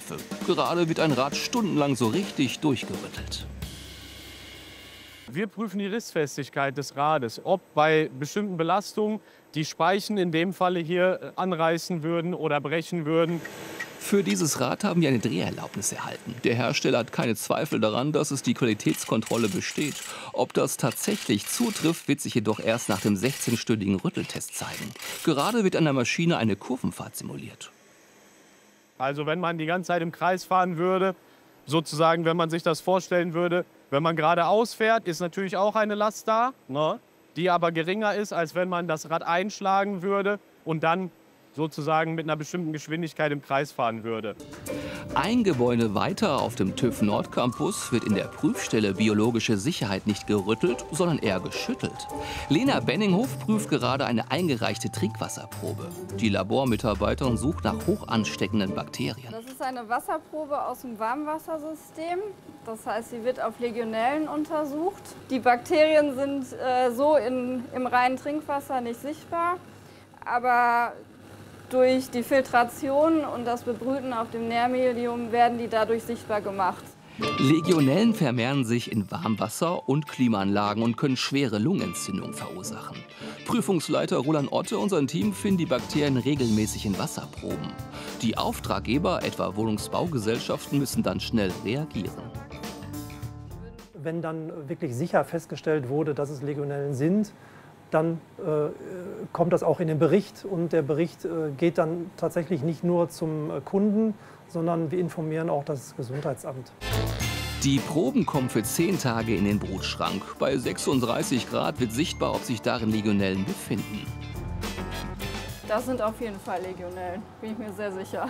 Abläufe. Gerade wird ein Rad stundenlang so richtig durchgerüttelt. Wir prüfen die Rissfestigkeit des Rades, ob bei bestimmten Belastungen die Speichen in dem Falle hier anreißen würden oder brechen würden. Für dieses Rad haben wir eine Dreherlaubnis erhalten. Der Hersteller hat keine Zweifel daran, dass es die Qualitätskontrolle besteht. Ob das tatsächlich zutrifft, wird sich jedoch erst nach dem 16-stündigen Rütteltest zeigen. Gerade wird an der Maschine eine Kurvenfahrt simuliert. Also wenn man die ganze Zeit im Kreis fahren würde, sozusagen, wenn man sich das vorstellen würde, wenn man geradeaus fährt, ist natürlich auch eine Last da, ne, die aber geringer ist, als wenn man das Rad einschlagen würde und dann sozusagen mit einer bestimmten Geschwindigkeit im Kreis fahren würde. Ein Gebäude weiter auf dem TÜV Nordcampus wird in der Prüfstelle Biologische Sicherheit nicht gerüttelt, sondern eher geschüttelt. Lena Benninghof prüft gerade eine eingereichte Trinkwasserprobe. Die Labormitarbeiterin sucht nach hoch ansteckenden Bakterien. Das ist eine Wasserprobe aus dem Warmwassersystem. Das heißt, sie wird auf Legionellen untersucht. Die Bakterien sind so im reinen Trinkwasser nicht sichtbar, aber durch die Filtration und das Bebrüten auf dem Nährmedium werden die dadurch sichtbar gemacht. Legionellen vermehren sich in Warmwasser- und Klimaanlagen und können schwere Lungenentzündungen verursachen. Prüfungsleiter Roland Otte und sein Team finden die Bakterien regelmäßig in Wasserproben. Die Auftraggeber, etwa Wohnungsbaugesellschaften, müssen dann schnell reagieren. Wenn dann wirklich sicher festgestellt wurde, dass es Legionellen sind, dann kommt das auch in den Bericht und der Bericht geht dann tatsächlich nicht nur zum Kunden, sondern wir informieren auch das Gesundheitsamt. Die Proben kommen für 10 Tage in den Brutschrank. Bei 36 Grad wird sichtbar, ob sich darin Legionellen befinden. Das sind auf jeden Fall Legionellen, bin ich mir sehr sicher.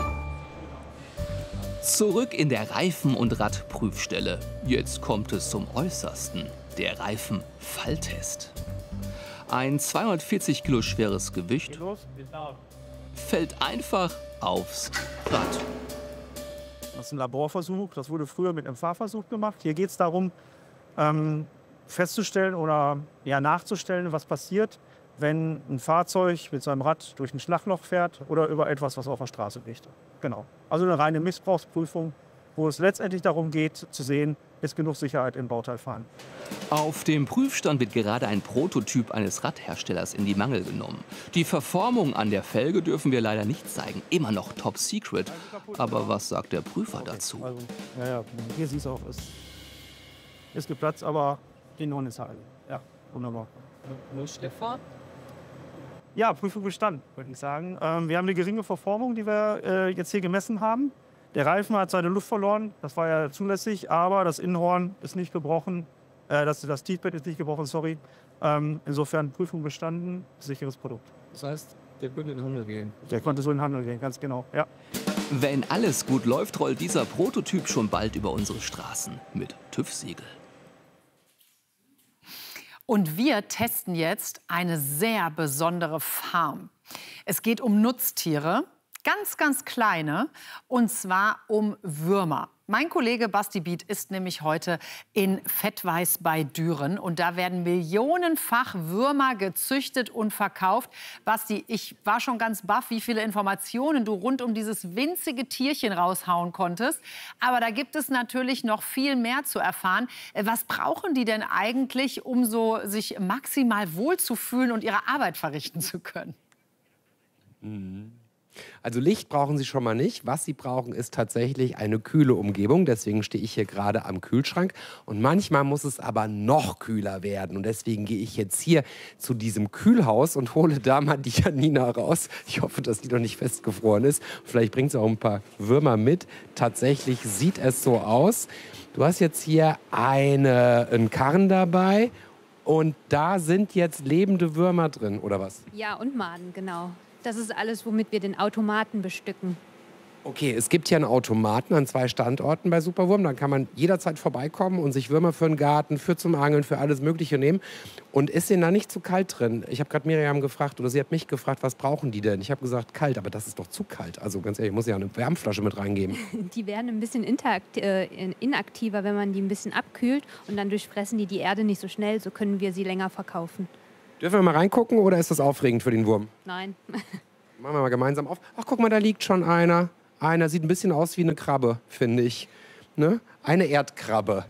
Zurück in der Reifen- und Radprüfstelle. Jetzt kommt es zum Äußersten, der Reifenfalltest. Ein 240 Kilo schweres Gewicht fällt einfach aufs Rad. Das ist ein Laborversuch, das wurde früher mit einem Fahrversuch gemacht. Hier geht es darum, festzustellen oder nachzustellen, was passiert, wenn ein Fahrzeug mit seinem Rad durch ein Schlagloch fährt oder über etwas, was auf der Straße liegt. Genau. Also eine reine Missbrauchsprüfung, wo es letztendlich darum geht, zu sehen, ist genug Sicherheit im Bauteil fahren. Auf dem Prüfstand wird gerade ein Prototyp eines Radherstellers in die Mangel genommen. Die Verformung an der Felge dürfen wir leider nicht zeigen. Immer noch top secret. Aber was sagt der Prüfer dazu? Also, hier siehst du auch, es ist geplatzt, aber die Norm ist heil. Ja, wunderbar. Stefan? Ja, Prüfung bestanden, würde ich sagen. Wir haben eine geringe Verformung, die wir jetzt hier gemessen haben. Der Reifen hat seine Luft verloren, das war ja zulässig, aber das Innenhorn ist nicht gebrochen, das Tiefbett ist nicht gebrochen, sorry. Insofern Prüfung bestanden, sicheres Produkt. Das heißt, der könnte in den Handel gehen? Der konnte so in den Handel gehen, ganz genau, ja. Wenn alles gut läuft, rollt dieser Prototyp schon bald über unsere Straßen mit TÜV-Siegel. Und wir testen jetzt eine sehr besondere Farm. Es geht um Nutztiere, ganz, ganz kleine, und zwar um Würmer. Mein Kollege Basti Biet ist nämlich heute in Fettweiß bei Düren. Und da werden millionenfach Würmer gezüchtet und verkauft. Basti, ich war schon ganz baff, wie viele Informationen du rund um dieses winzige Tierchen raushauen konntest. Aber da gibt es natürlich noch viel mehr zu erfahren. Was brauchen die denn eigentlich, um so sich maximal wohlzufühlen und ihre Arbeit verrichten zu können? Also Licht brauchen sie schon mal nicht. Was sie brauchen, ist tatsächlich eine kühle Umgebung. Deswegen stehe ich hier gerade am Kühlschrank. Und manchmal muss es aber noch kühler werden. Und deswegen gehe ich jetzt hier zu diesem Kühlhaus und hole da mal die Janina raus. Ich hoffe, dass die noch nicht festgefroren ist. Vielleicht bringt sie auch ein paar Würmer mit. Tatsächlich sieht es so aus. Du hast jetzt hier einen Karren dabei. Und da sind jetzt lebende Würmer drin, oder was? Ja, und Maden, genau. Das ist alles, womit wir den Automaten bestücken. Okay, es gibt hier einen Automaten an 2 Standorten bei Superwurm. Da kann man jederzeit vorbeikommen und sich Würmer für den Garten, für zum Angeln, für alles Mögliche nehmen. Und ist denen da nicht zu kalt drin? Ich habe gerade Miriam gefragt, oder sie hat mich gefragt, was brauchen die denn? Ich habe gesagt, kalt, aber das ist doch zu kalt. Also ganz ehrlich, ich muss ja eine Wärmflasche mit reingeben. Die werden ein bisschen inaktiver, wenn man die ein bisschen abkühlt. Und dann durchfressen die Erde nicht so schnell. So können wir sie länger verkaufen. Dürfen wir mal reingucken oder ist das aufregend für den Wurm? Nein. Machen wir mal gemeinsam auf. Ach, guck mal, da liegt schon einer. Einer sieht ein bisschen aus wie eine Krabbe, finde ich. Ne? Eine Erdkrabbe.